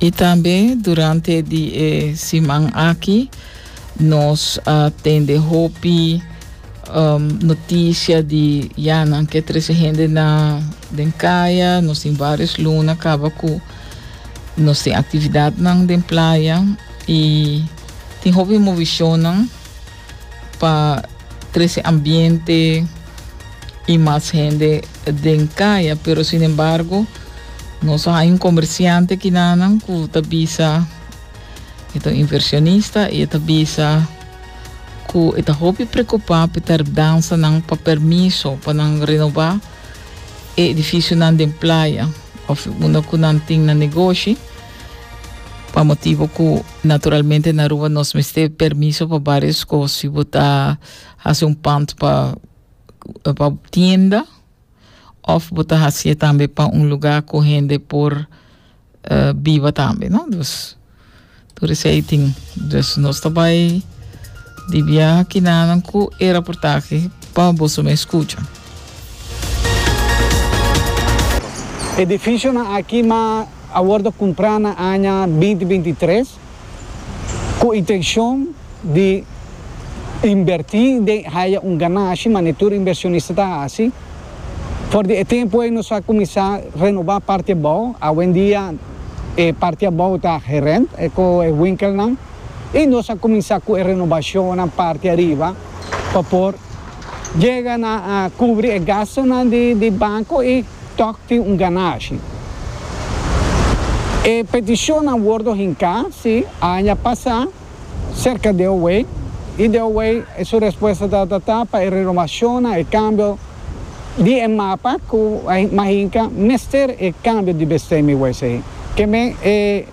E também durante a semana aqui nós temos notícia de Yana que tem gente na Dencaia, nós temos vários lunas, acaba com nós temos atividade na praia e tem hobby movição para esse ambiente e mais gente Dencaia, pero sin embargo nós temos comerciante que não que bisa inversionista e bisa que está hobby preocupado para dança não para permisso para não renovar o edifício na praia ou uma que não tem na negócio para motivo que naturalmente na rua nós temos permisso para várias coisas se botar fazer ponto para tienda ou botar fazer também para lugar correndo por viva também, não? Por isso aí tem, nós também devia aqui na com a reportagem para você me escutar. Edifício aqui mas agora comprar na ano 2023 com a intenção de invertir de haya ganagem, mas não inversionista está assim. Por o tempo aí nós vamos começar a renovar a parte boa, hoje em dia a parte boa está gerente, com o Winkel não. E nós vamos começar com a renovação na parte arriba, para por chegar a cobrir o gasto de banco e tocar ganagem. A petição na World Hinka, sim, ano passado, cerca de Huawei, e de Huawei, a sua resposta para a renovação, o cambio de mapa, que a Hinka, mestre o cambio de bestemming, que me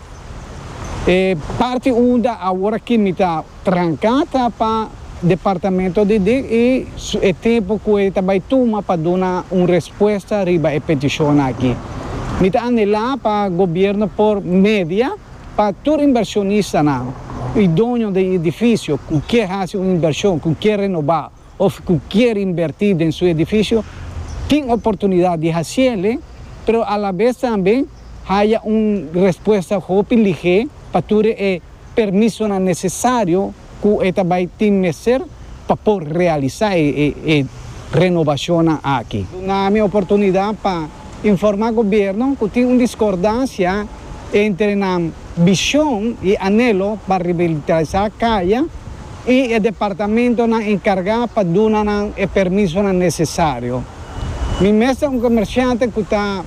parte da agora que me está trancada para o departamento de e o tempo que ele vai tomar para dar uma resposta riba a petição aqui. Me está lá para o governo por média para todo inversionista não, o dono do edifício que quer fazer uma inversão, que quer renovar ou que quer invertir em seu edifício, tem oportunidade de fazer, mas a la vez também haya uma resposta ligeira para ter o permisso necessário que ele vai ter para poder realizar a renovação aqui. Na minha oportunidade para informar o governo que tem uma discordância entre a visão e anelo para revitalizar a calle e o departamento encarregado para dar o permisso necessário. Mi mestre é um comerciante que está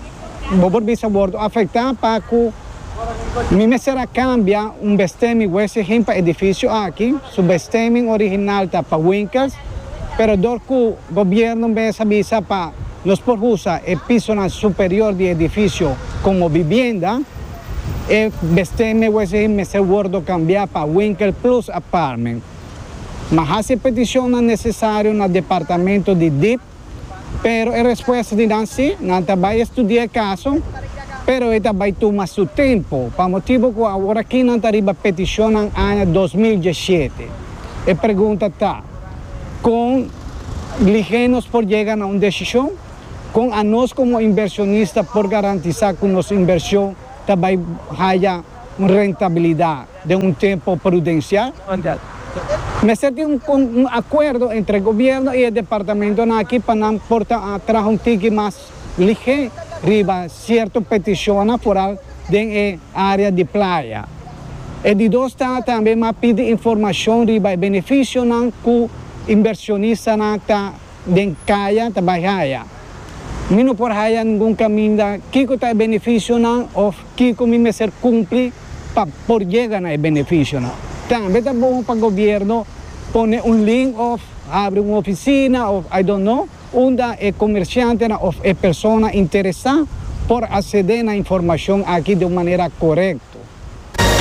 afetado para que mi mestre cambia bestemming esse para edifício aqui, o bestemming original está para Winkels, pero do que o governo me avisa para nós por usar o piso superior do edifício como vivienda, e bestemming esse me se guardo cambiar para Winkels plus apartment. Mas essa petição é necessária no departamento de DIP, pero a resposta de Nancy, não vai estudar o caso, pero ela vai tomar seu tempo, para motivo que agora aqui não arriba petição no ano 2017. E pergunta está, com ligeiros por chegar a uma decisão, com a nós como inversionista por garantizar que nossa inversão também haja uma rentabilidade de um tempo prudencial. Mas tem um acordo entre o governo e o departamento aqui para portar atrás um tique mais ligeiro, riba certa petição fora da área de praia. E de dois está também pedir informação riba benefício que o inversionista está de caia trabalhar. Não por haya nenhum caminho que está benefício ou que me ser cumprir para por chegar a benefício. Também é bom para o governo pôr link ou abrir uma oficina ou I don't know, onde o comerciante ou a pessoa interessada por aceder à informação aqui de maneira correta.